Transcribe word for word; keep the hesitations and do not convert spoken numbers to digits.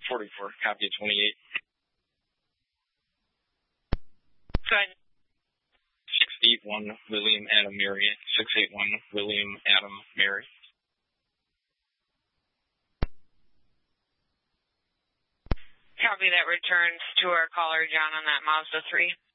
forty-four, copy of twenty-eight. Go ahead. six eight one, William Adam Mary. six eight one, William Adam Mary. Copy that returns to our caller, John, on that Mazda three.